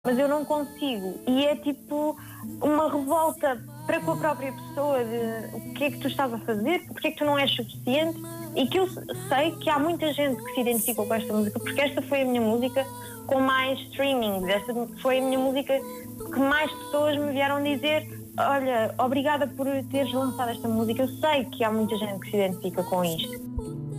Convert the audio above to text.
mas eu não consigo. E é tipo uma revolta para com a própria pessoa de o que é que tu estás a fazer, porque é que tu não és suficiente. E que eu sei que há muita gente que se identificou com esta música, porque esta foi a minha música com mais streaming, esta foi a minha música que mais pessoas me vieram dizer: olha, obrigada por teres lançado esta música. Eu sei que há muita gente que se identifica com isto.